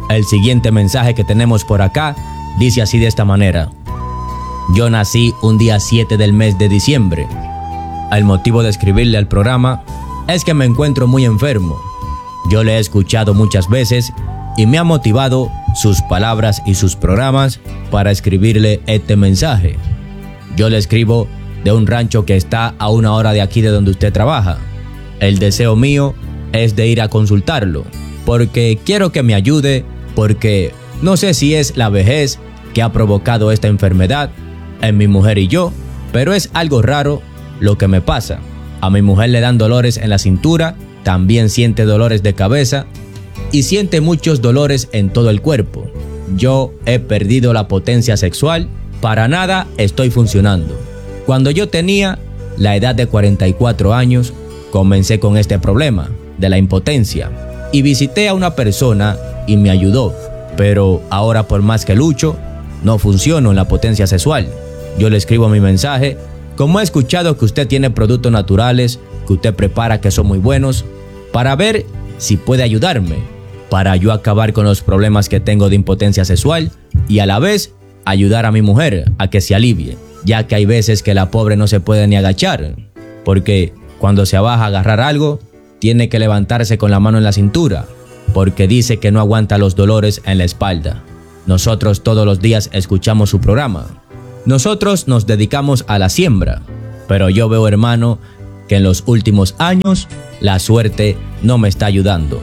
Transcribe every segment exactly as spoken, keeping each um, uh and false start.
El siguiente mensaje que tenemos por acá dice así de esta manera: yo nací un día siete del mes de diciembre. El motivo de escribirle al programa es que me encuentro muy enfermo. Yo le he escuchado muchas veces y me ha motivado sus palabras y sus programas para escribirle este mensaje. Yo le escribo de un rancho que está a una hora de aquí de donde usted trabaja. El deseo mío es de ir a consultarlo, porque quiero que me ayude, porque no sé si es la vejez que ha provocado esta enfermedad en mi mujer y yo, pero es algo raro lo que me pasa. A mi mujer le dan dolores en la cintura, también siente dolores de cabeza y siente muchos dolores en todo el cuerpo. Yo he perdido la potencia sexual, para nada estoy funcionando. Cuando yo tenía la edad de cuarenta y cuatro años, comencé con este problema de la impotencia y visité a una persona y me ayudó, pero ahora por más que lucho, no funciono en la potencia sexual. Yo le escribo mi mensaje: como he escuchado que usted tiene productos naturales que usted prepara que son muy buenos, para ver si puede ayudarme, para yo acabar con los problemas que tengo de impotencia sexual y a la vez ayudar a mi mujer a que se alivie, ya que hay veces que la pobre no se puede ni agachar, porque cuando se baja a agarrar algo, tiene que levantarse con la mano en la cintura, porque dice que no aguanta los dolores en la espalda. Nosotros todos los días escuchamos su programa. Nosotros nos dedicamos a la siembra, pero yo veo, hermano, que en los últimos años la suerte no me está ayudando.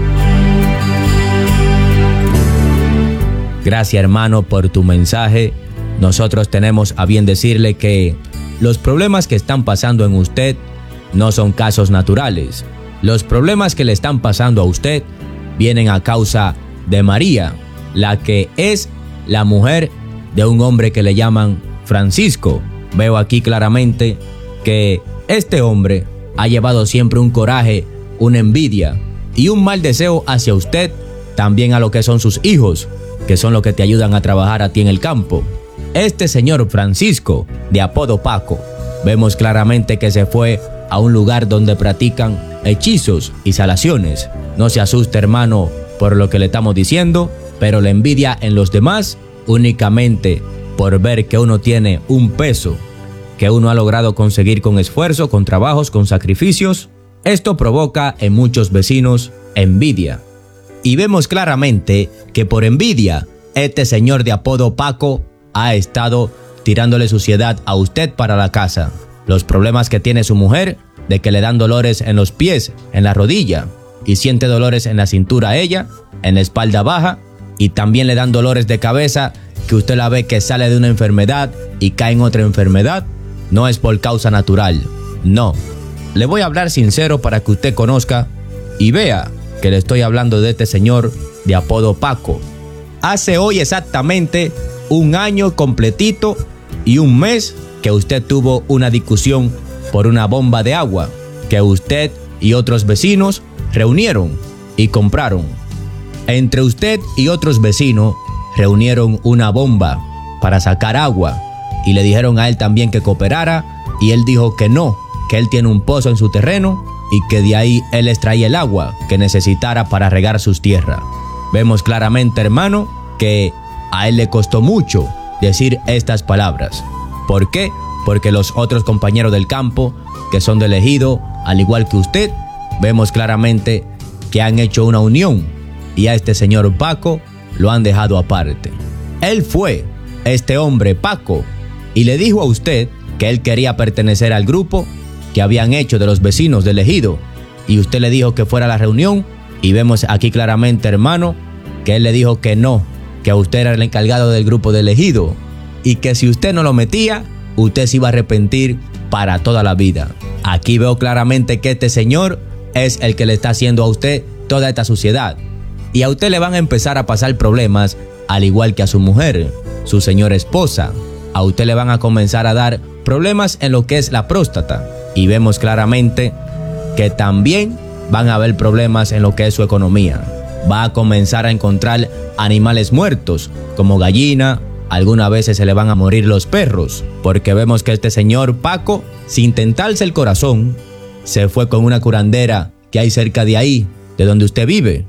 Gracias, hermano, por tu mensaje. Nosotros tenemos a bien decirle que los problemas que están pasando en usted no son casos naturales. Los problemas que le están pasando a usted vienen a causa de María, la que es la mujer de un hombre que le llaman Francisco. Veo aquí claramente que este hombre ha llevado siempre un coraje, una envidia y un mal deseo hacia usted, también a lo que son sus hijos, que son los que te ayudan a trabajar a ti en el campo. Este señor Francisco, de apodo Paco, vemos claramente que se fue a un lugar donde practican hechizos y salaciones. No se asuste, hermano, por lo que le estamos diciendo, pero la envidia en los demás, únicamente por ver que uno tiene un peso que uno ha logrado conseguir con esfuerzo, con trabajos, con sacrificios, esto provoca en muchos vecinos envidia. Y vemos claramente que por envidia, este señor de apodo Paco ha estado tirándole suciedad a usted para la casa. Los problemas que tiene su mujer, de que le dan dolores en los pies, en la rodilla, y siente dolores en la cintura a ella, en la espalda baja, y también le dan dolores de cabeza, que usted la ve que sale de una enfermedad y cae en otra enfermedad, no es por causa natural, no. Le voy a hablar sincero para que usted conozca y vea que le estoy hablando de este señor de apodo Paco. Hace hoy exactamente un año completito y un mes que usted tuvo una discusión por una bomba de agua que usted y otros vecinos reunieron y compraron. Entre usted y otros vecinos reunieron una bomba para sacar agua y le dijeron a él también que cooperara y él dijo que no, que él tiene un pozo en su terreno y que de ahí él extraía el agua que necesitara para regar sus tierras. Vemos claramente, hermano, que a él le costó mucho decir estas palabras. ¿Por qué? Porque los otros compañeros del campo, que son del ejido, al igual que usted, vemos claramente que han hecho una unión y a este señor Paco lo han dejado aparte. Él fue, este hombre Paco, y le dijo a usted que él quería pertenecer al grupo que habían hecho de los vecinos del ejido, y usted le dijo que fuera a la reunión, y vemos aquí claramente, hermano, que él le dijo que no, que usted era el encargado del grupo del ejido, y que si usted no lo metía, usted se iba a arrepentir para toda la vida. Aquí veo claramente que este señor es el que le está haciendo a usted toda esta suciedad, y a usted le van a empezar a pasar problemas, al igual que a su mujer, su señora esposa. A usted le van a comenzar a dar problemas en lo que es la próstata, y vemos claramente que también van a haber problemas en lo que es su economía. Va a comenzar a encontrar animales muertos, como gallina. Algunas veces se le van a morir los perros, porque vemos que este señor Paco, sin tentarse el corazón, se fue con una curandera que hay cerca de ahí, de donde usted vive,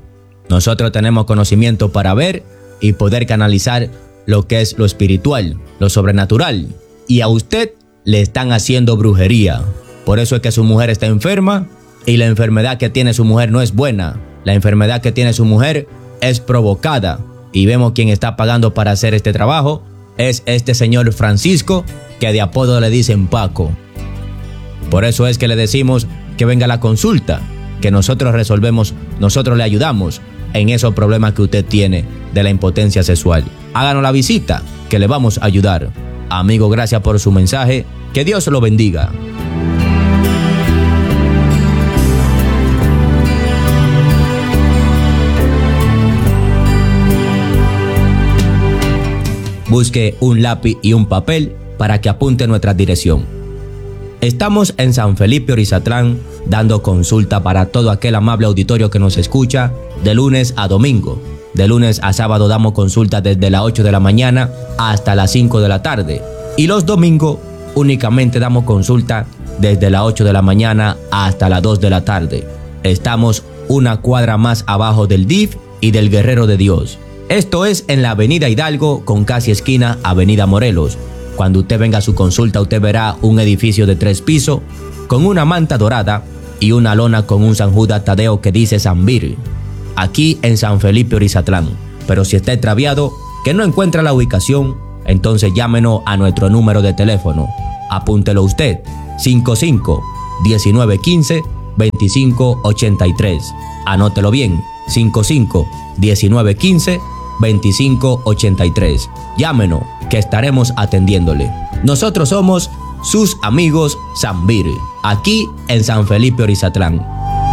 Nosotros tenemos conocimiento para ver y poder canalizar lo que es lo espiritual, lo sobrenatural. Y a usted le están haciendo brujería. Por eso es que su mujer está enferma y la enfermedad que tiene su mujer no es buena. La enfermedad que tiene su mujer es provocada. Y vemos quién está pagando para hacer este trabajo. Es este señor Francisco, que de apodo le dicen Paco. Por eso es que le decimos que venga a la consulta, que nosotros resolvemos, nosotros le ayudamos en esos problemas que usted tiene de la impotencia sexual. Háganos la visita, que le vamos a ayudar. Amigo, gracias por su mensaje. Que Dios lo bendiga. Busque un lápiz y un papel para que apunte nuestra dirección. Estamos en San Felipe Orizatlán dando consulta para todo aquel amable auditorio que nos escucha de lunes a domingo. De lunes a sábado damos consulta desde las ocho de la mañana hasta las cinco de la tarde. Y los domingos únicamente damos consulta desde las ocho de la mañana hasta las dos de la tarde. Estamos una cuadra más abajo del D I F y del Guerrero de Dios. Esto es en la Avenida Hidalgo con casi esquina Avenida Morelos. Cuando usted venga a su consulta, usted verá un edificio de tres pisos con una manta dorada y una lona con un San Judas Tadeo que dice Sanbir, aquí en San Felipe Orizatlán. Pero si está extraviado, que no encuentra la ubicación, entonces llámenos a nuestro número de teléfono. Apúntelo usted, cinco cinco, diecinueve quince, veinticinco ochenta y tres. Anótelo bien, cinco cinco, diecinueve quince, veinticinco ochenta y tres. Llámenos, que estaremos atendiéndole. Nosotros somos sus amigos Sanbir, aquí en San Felipe Orizatlán.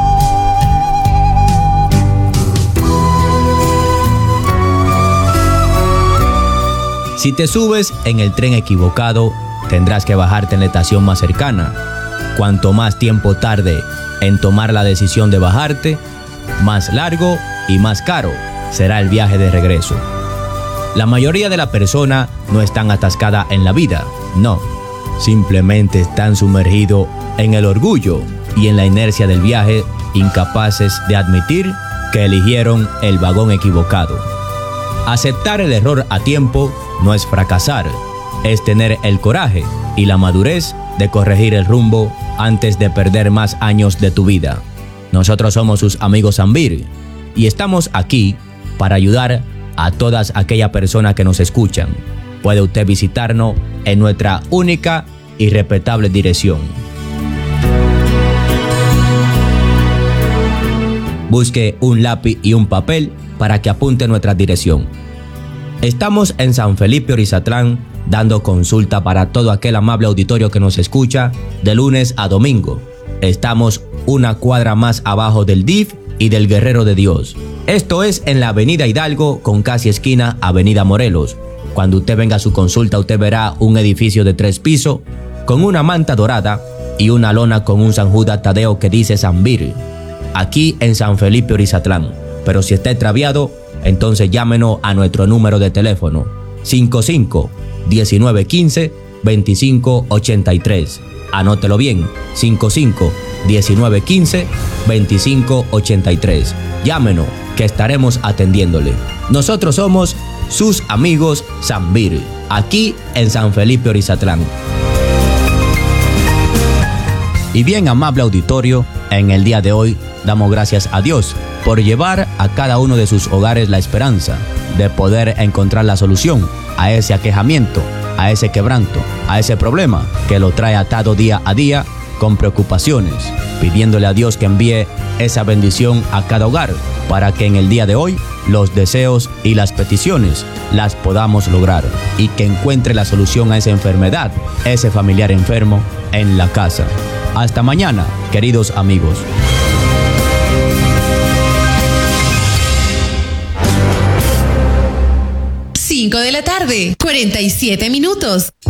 Si te subes en el tren equivocado, tendrás que bajarte en la estación más cercana. Cuanto más tiempo tarde en tomar la decisión de bajarte, más largo y más caro será el viaje de regreso. La mayoría de las personas no están atascadas en la vida, no. Simplemente están sumergidos en el orgullo y en la inercia del viaje, incapaces de admitir que eligieron el vagón equivocado. Aceptar el error a tiempo no es fracasar, es tener el coraje y la madurez de corregir el rumbo antes de perder más años de tu vida. Nosotros somos sus amigos Sanbir y estamos aquí para ayudar a todas aquellas personas que nos escuchan. Puede usted visitarnos en nuestra única y respetable dirección. Busque un lápiz y un papel para que apunte nuestra dirección. Estamos en San Felipe Orizatlán dando consulta para todo aquel amable auditorio que nos escucha de lunes a domingo. Estamos una cuadra más abajo del D I F y del Guerrero de Dios. Esto es en la Avenida Hidalgo con casi esquina Avenida Morelos. Cuando usted venga a su consulta, usted verá un edificio de tres pisos con una manta dorada y una lona con un San Judas Tadeo que dice Sanbir, aquí en San Felipe Orizatlán. Pero si está extraviado, entonces llámenos a nuestro número de teléfono, cinco cinco, diecinueve quince, veinticinco ochenta y tres. Anótelo bien, cinco cinco, diecinueve quince, veinticinco ochenta y tres. Llámenos, que estaremos atendiéndole. Nosotros somos sus amigos Sanbir, aquí en San Felipe Orizatlán. Y bien, amable auditorio, en el día de hoy damos gracias a Dios por llevar a cada uno de sus hogares la esperanza de poder encontrar la solución a ese aquejamiento, a ese quebranto, a ese problema que lo trae atado día a día con preocupaciones, pidiéndole a Dios que envíe esa bendición a cada hogar para que en el día de hoy los deseos y las peticiones las podamos lograr y que encuentre la solución a esa enfermedad, ese familiar enfermo en la casa. Hasta mañana, queridos amigos. cinco de la tarde, cuarenta y siete minutos.